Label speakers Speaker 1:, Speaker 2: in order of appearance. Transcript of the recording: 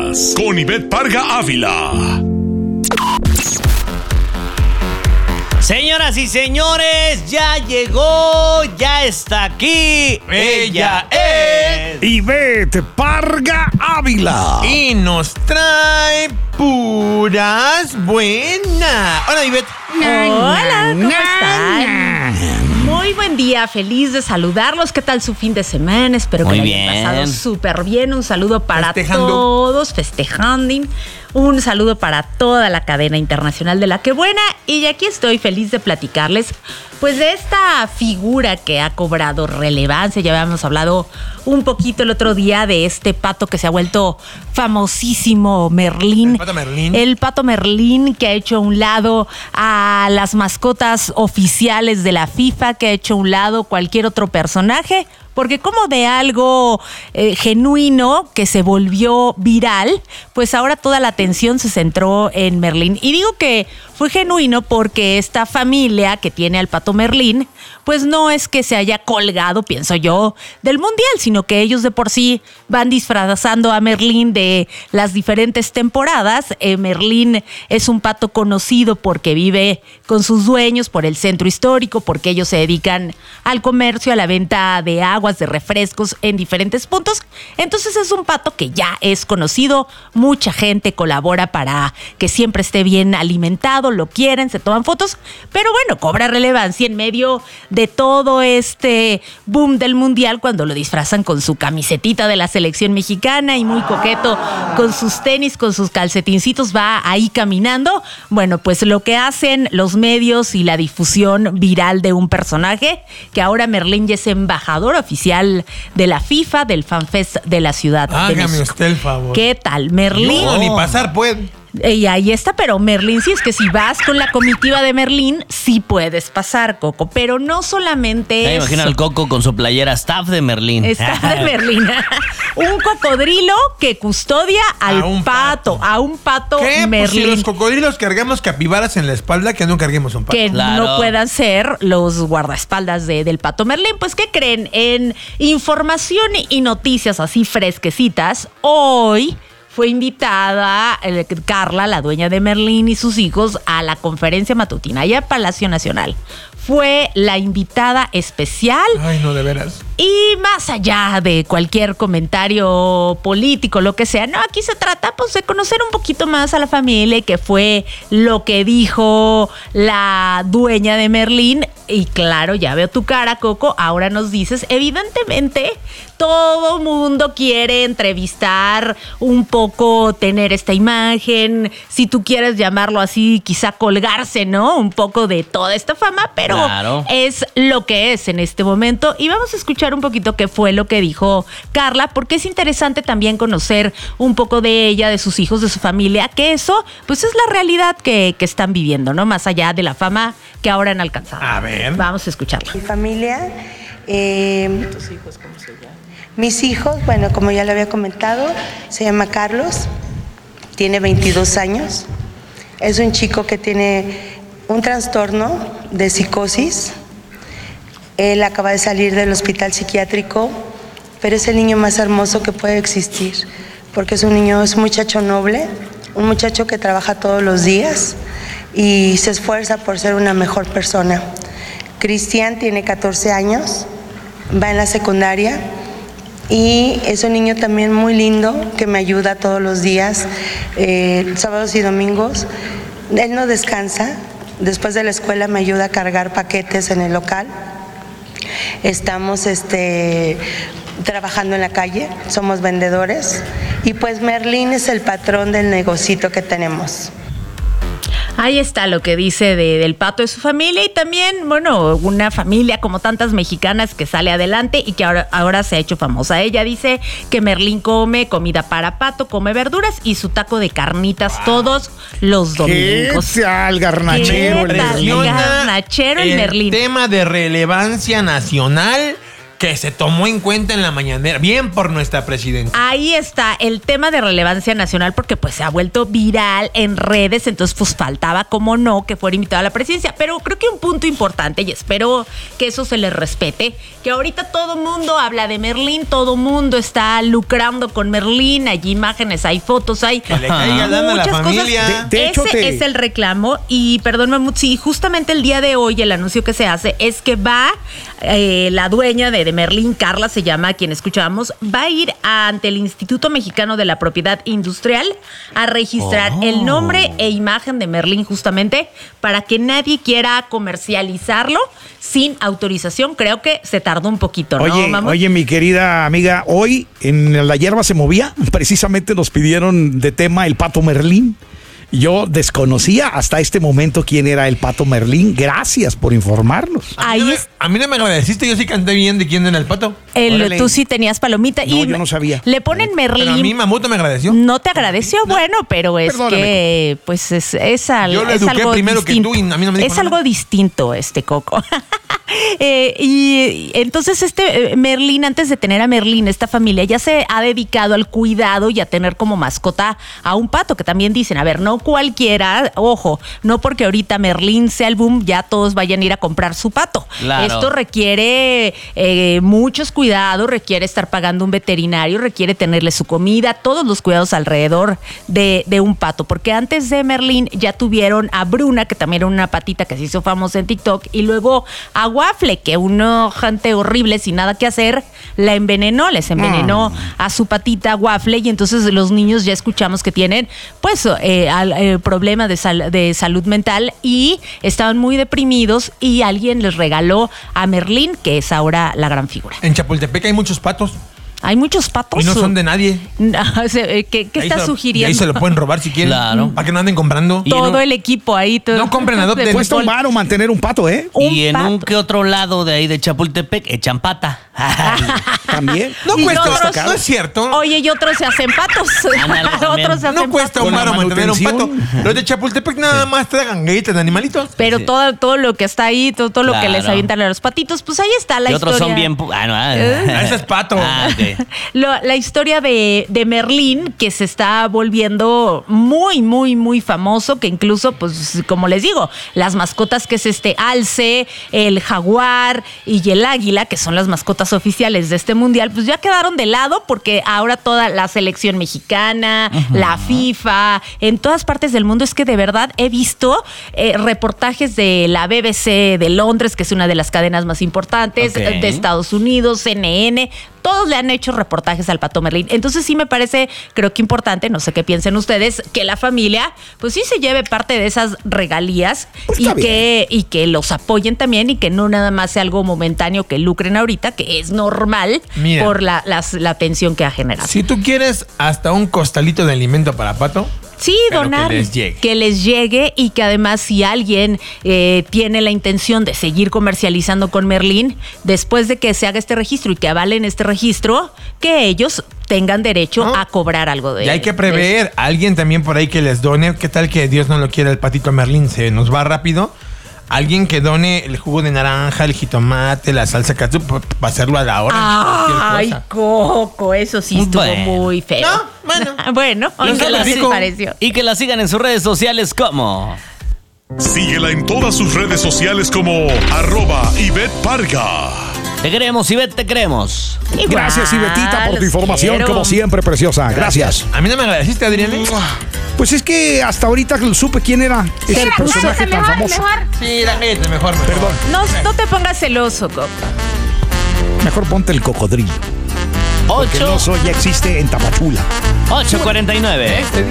Speaker 1: Estás con Ivette Parga Ávila.
Speaker 2: Señoras y señores, ya llegó, ya está aquí. Ella es
Speaker 1: Ivette Parga Ávila.
Speaker 3: Y nos trae puras buenas. Hola, Ivette.
Speaker 4: Hola, ¿cómo están? Muy buen día, feliz de saludarlos. ¿Qué tal su fin de semana? Espero que
Speaker 2: Muy
Speaker 4: lo hayan
Speaker 2: bien.
Speaker 4: pasado súper bien. Un saludo para
Speaker 3: Festejando.
Speaker 4: todos, festejando. Un saludo para toda la cadena internacional de La Que Buena. Y aquí estoy feliz de platicarles pues de esta figura que ha cobrado relevancia. Ya habíamos hablado un poquito el otro día de este pato que se ha vuelto famosísimo, Merlín.
Speaker 3: El pato Merlín.
Speaker 4: El pato Merlín, que ha hecho a un lado a las mascotas oficiales de la FIFA, que ha hecho a un lado cualquier otro personaje, porque como de algo genuino que se volvió viral, pues ahora toda la atención se centró en Merlín. Y digo que fue genuino porque esta familia que tiene al pato Merlín, pues no es que se haya colgado, pienso yo, del mundial, sino que ellos de por sí van disfrazando a Merlín de las diferentes temporadas. Merlín es un pato conocido porque vive con sus dueños por el centro histórico, porque ellos se dedican al comercio, a la venta de aguas, de refrescos en diferentes puntos. Entonces es un pato que ya es conocido, mucha gente colabora para que siempre esté bien alimentado, lo quieren, se toman fotos, pero bueno, cobra relevancia en medio de todo este boom del mundial cuando lo disfrazan con su camisetita de la selección mexicana y muy coqueto con sus tenis, con sus calcetincitos, va ahí caminando. Bueno, pues lo que hacen los medios y la difusión viral de un personaje, que ahora Merlín ya es embajador oficial de la FIFA, del FanFest de la Ciudad de
Speaker 3: Hágame
Speaker 4: México.
Speaker 3: usted el favor.
Speaker 4: ¿Qué tal, Merlín?
Speaker 3: No, ni pasar puede.
Speaker 4: Y ahí está, pero Merlín, sí, es que si vas con la comitiva de Merlín, sí puedes pasar, Coco. Pero no solamente
Speaker 2: Ya me
Speaker 4: eso.
Speaker 2: imagino al Coco con su playera staff de Merlín.
Speaker 4: Está de Merlín. Un cocodrilo que custodia al
Speaker 3: A un
Speaker 4: pato. A un pato
Speaker 3: ¿Qué? Pues si
Speaker 4: Merlín.
Speaker 3: los cocodrilos cargamos capibaras en la espalda, que no carguemos un pato.
Speaker 4: Que
Speaker 2: Claro.
Speaker 4: no puedan ser los guardaespaldas del pato Merlín. Pues, ¿qué creen? En información y noticias así fresquecitas, hoy fue invitada Carla, la dueña de Merlín, y sus hijos a la conferencia matutina allá en Palacio Nacional. Fue la invitada especial.
Speaker 3: Ay, no, de veras.
Speaker 4: Y más allá de cualquier comentario político, lo que sea, no, aquí se trata pues de conocer un poquito más a la familia, que fue lo que dijo la dueña de Merlín. Y claro, ya veo tu cara, Coco, ahora nos dices, evidentemente todo mundo quiere entrevistar un poco, tener esta imagen, si tú quieres llamarlo así, quizá colgarse, ¿no? Un poco de toda esta fama, pero
Speaker 2: Claro.
Speaker 4: es lo que es en este momento. Y vamos a escuchar un poquito qué fue lo que dijo Carla, porque es interesante también conocer un poco de ella, de sus hijos, de su familia, que eso pues es la realidad que están viviendo, ¿no? Más allá de la fama que ahora han alcanzado.
Speaker 3: A ver.
Speaker 4: Vamos a escucharla.
Speaker 5: Mi familia. ¿Tus hijos cómo se llaman? Mis hijos, bueno, como ya le había comentado, se llama Carlos, tiene 22 años. Es un chico que tiene un trastorno de psicosis. Él acaba de salir del hospital psiquiátrico, pero es el niño más hermoso que puede existir, porque es un muchacho noble, un muchacho que trabaja todos los días y se esfuerza por ser una mejor persona. Cristian tiene 14 años, va en la secundaria y es un niño también muy lindo que me ayuda todos los días, sábados y domingos. Él no descansa, después de la escuela me ayuda a cargar paquetes en el local. Estamos trabajando en la calle, somos vendedores y pues Merlín es el patrón del negocito que tenemos.
Speaker 4: Ahí está lo que dice del pato de su familia y también, bueno, una familia como tantas mexicanas que sale adelante y que ahora se ha hecho famosa. Ella dice que Merlín come comida para pato, come verduras y su taco de carnitas todos los domingos.
Speaker 1: ¿Qué tal, garnachero?
Speaker 4: ¿Qué tal?
Speaker 3: Presiona
Speaker 4: Garnachero el Merlín.
Speaker 3: tema de relevancia nacional que se tomó en cuenta en la mañanera. Bien por nuestra presidenta.
Speaker 4: Ahí está el tema de relevancia nacional porque pues se ha vuelto viral en redes, entonces pues faltaba, como no, que fuera invitado a la presidencia. Pero creo que un punto importante, y espero que eso se les respete, que ahorita todo mundo habla de Merlín, todo mundo está lucrando con Merlín, hay imágenes, hay fotos, hay
Speaker 3: Que le caiga lana a la
Speaker 4: muchas
Speaker 3: familia.
Speaker 4: cosas.
Speaker 1: De hecho,
Speaker 4: Ese es el reclamo y perdón, Mamut, sí, justamente el día de hoy el anuncio que se hace es que va la dueña de Merlín, Carla se llama, a quien escuchábamos, va a ir ante el Instituto Mexicano de la Propiedad Industrial a registrar el nombre e imagen de Merlín justamente para que nadie quiera comercializarlo sin autorización. Creo que se tardó un poquito, ¿no, Mamut?
Speaker 1: Oye, mi querida amiga, hoy en La Hierba se movía, precisamente nos pidieron de tema el Pato Merlín. Yo desconocía hasta este momento quién era el Pato Merlín. Gracias por informarnos.
Speaker 3: A mí no me agradeciste, yo sí canté bien de quién era el pato.
Speaker 1: Órale.
Speaker 4: Tú sí tenías palomita.
Speaker 1: No, yo no sabía.
Speaker 4: Le ponen Merlín.
Speaker 3: Pero a mí Mamut no me agradeció.
Speaker 4: No te agradeció, bueno, pero es
Speaker 1: Perdóname,
Speaker 4: que pues es
Speaker 3: Yo lo eduqué
Speaker 4: algo
Speaker 3: primero que
Speaker 4: distinto.
Speaker 3: tú y a mí no me dijo
Speaker 4: Es
Speaker 3: nada.
Speaker 4: algo distinto Coco. Y entonces Merlín, antes de tener a Merlín, esta familia ya se ha dedicado al cuidado y a tener como mascota a un pato, que también dicen, a ver, no cualquiera, ojo, no porque ahorita Merlín sea el boom, ya todos vayan a ir a comprar su pato.
Speaker 2: Claro.
Speaker 4: Esto requiere muchos cuidados, requiere estar pagando un veterinario, requiere tenerle su comida, todos los cuidados alrededor de un pato, porque antes de Merlín ya tuvieron a Bruna, que también era una patita que se hizo famosa en TikTok, y luego a Waffle, que una gente horrible sin nada que hacer la envenenó, les envenenó a su patita Waffle, y entonces los niños ya escuchamos que tienen pues problemas de salud mental y estaban muy deprimidos y alguien les regaló a Merlín, que es ahora la gran figura.
Speaker 3: En Chapultepec hay muchos patos
Speaker 4: Hay muchos patos.
Speaker 3: y no son de nadie.
Speaker 4: ¿Qué
Speaker 3: Ahí
Speaker 4: estás
Speaker 3: se lo-
Speaker 4: sugiriendo?
Speaker 3: Y ahí se lo pueden robar si quieren.
Speaker 2: Claro.
Speaker 3: Para que no anden comprando.
Speaker 2: Y
Speaker 4: Todo
Speaker 2: en un-
Speaker 4: el equipo ahí. Todo.
Speaker 3: No compren, adopten.
Speaker 1: Cuesta un varo mantener un pato, ¿eh?
Speaker 2: Y en un
Speaker 4: pato.
Speaker 2: que otro lado de ahí de Chapultepec echan pata.
Speaker 1: También.
Speaker 3: No
Speaker 4: Y
Speaker 3: cuesta,
Speaker 4: otros-
Speaker 3: no es cierto.
Speaker 4: Oye, y otros se hacen patos.
Speaker 2: Ándale, también.
Speaker 4: Otros se hacen
Speaker 3: No cuesta
Speaker 4: patos.
Speaker 3: un
Speaker 1: Con la
Speaker 3: varo mantener un pato.
Speaker 1: manutención.
Speaker 3: Los de Chapultepec nada más tragan galletas de animalitos.
Speaker 4: Pero
Speaker 2: Sí.
Speaker 4: todo lo que está ahí, todo lo que
Speaker 2: Claro.
Speaker 4: les avientan a los patitos, pues ahí está la
Speaker 2: Y
Speaker 4: historia.
Speaker 2: otros son bien...
Speaker 3: Ese es pato.
Speaker 2: ok.
Speaker 4: La historia de Merlín, que se está volviendo muy, muy, muy famoso, que incluso, pues, como les digo, las mascotas que es este alce, el jaguar y el águila, que son las mascotas oficiales de este mundial, pues ya quedaron de lado porque ahora toda la selección mexicana, la FIFA, en todas partes del mundo, es que de verdad he visto reportajes de la BBC de Londres, que es una de las cadenas más importantes,
Speaker 2: Ok.
Speaker 4: de Estados Unidos, CNN, todos le han hecho reportajes al Pato Merlín. Entonces sí me parece, creo que importante, no sé qué piensen ustedes, que la familia pues sí se lleve parte de esas regalías
Speaker 1: Pues
Speaker 4: y
Speaker 1: está
Speaker 4: que los apoyen también y que no nada más sea algo momentáneo que lucren ahorita, que es normal
Speaker 3: Mira.
Speaker 4: por la atención que ha generado.
Speaker 3: Si tú quieres hasta un costalito de alimento para pato,
Speaker 4: Sí,
Speaker 3: pero
Speaker 4: donar.
Speaker 3: que les llegue.
Speaker 4: Que les llegue y que además si alguien tiene la intención de seguir comercializando con Merlín, después de que se haga este registro y que avalen este registro, que ellos tengan derecho
Speaker 3: ¿No?
Speaker 4: a cobrar algo de
Speaker 3: y hay que prever a alguien también por ahí que les done. ¿Qué tal que Dios no lo quiera, el patito Merlín se nos va rápido? Alguien que done el jugo de naranja, el jitomate, la salsa katsu para hacerlo a la hora.
Speaker 4: Ay, Coco, eso sí estuvo
Speaker 2: Bueno.
Speaker 4: muy feo.
Speaker 3: No, bueno.
Speaker 4: Bueno,
Speaker 3: Y
Speaker 4: ¿qué
Speaker 3: que la
Speaker 4: les
Speaker 3: sigo.
Speaker 4: pareció?
Speaker 2: Y que la sigan en sus redes sociales como...
Speaker 1: Síguela en todas sus redes sociales como @IvetteParga.
Speaker 2: Te queremos, Ivette, te queremos.
Speaker 4: Igual,
Speaker 1: Gracias, Ivetita, por tu
Speaker 4: los
Speaker 1: información,
Speaker 4: quiero.
Speaker 1: como siempre, preciosa. Gracias.
Speaker 3: A mí no me agradeciste, Adrián.
Speaker 1: Pues es que hasta ahorita supe quién era ese personaje tan famoso.
Speaker 3: Sí, la gente, mejor.
Speaker 1: Perdón.
Speaker 4: No te pongas celoso, Coco.
Speaker 1: Mejor ponte el cocodrilo. Que el
Speaker 2: 8,
Speaker 1: oso ya existe en Tapachula.
Speaker 2: 8:49.